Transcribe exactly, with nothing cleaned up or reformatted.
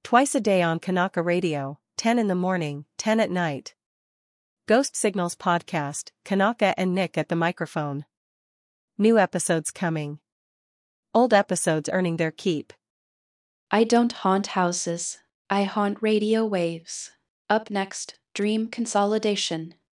Twice a day on Kanaka Radio, ten in the morning, ten at night. Ghost Signals Podcast, Kanaka and Nick at the microphone. New episodes coming. Old episodes earning their keep. I don't haunt houses, I haunt radio waves. Up next, Dream Consolidation.